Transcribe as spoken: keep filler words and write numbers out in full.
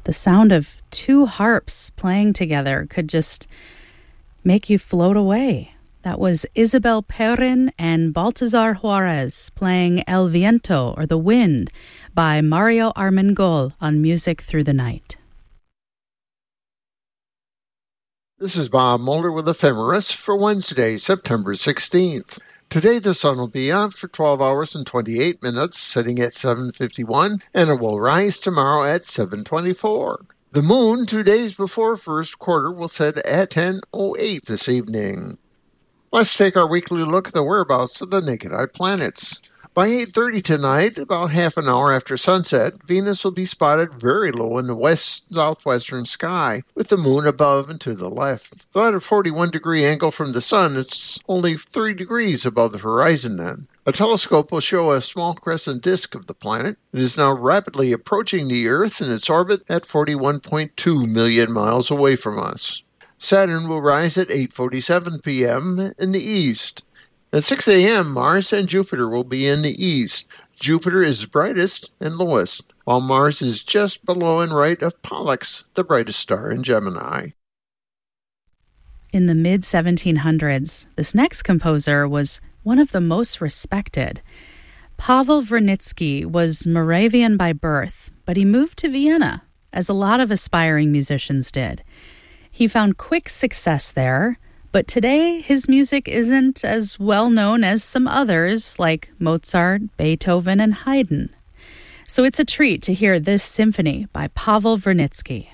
The sound of two harps playing together could just make you float away. That was Isabel Perrin and Baltazar Juarez playing El Viento, or The Wind, by Mario Armengol on Music Through the Night. This is Bob Mulder with Ephemeris for Wednesday, September sixteenth. Today the sun will be out for twelve hours and twenty-eight minutes, setting at seven fifty-one, and it will rise tomorrow at seven twenty-four. The moon, two days before first quarter, will set at ten oh eight this evening. Let's take our weekly look at the whereabouts of the naked eye planets. By eight thirty tonight, about half an hour after sunset, Venus will be spotted very low in the west-southwestern sky, with the moon above and to the left. Though at a forty-one degree angle from the sun, it's only three degrees above the horizon then. A telescope will show a small crescent disk of the planet. It is now rapidly approaching the Earth in its orbit at forty-one point two million miles away from us. Saturn will rise at eight forty-seven p.m. in the east. At six a.m., Mars and Jupiter will be in the east. Jupiter is brightest and lowest, while Mars is just below and right of Pollux, the brightest star in Gemini. In the mid seventeen hundreds, this next composer was one of the most respected. Pavel Vernitsky was Moravian by birth, but he moved to Vienna, as a lot of aspiring musicians did. He found quick success there, but today his music isn't as well known as some others like Mozart, Beethoven, and Haydn. So it's a treat to hear this symphony by Pavel Vernitsky.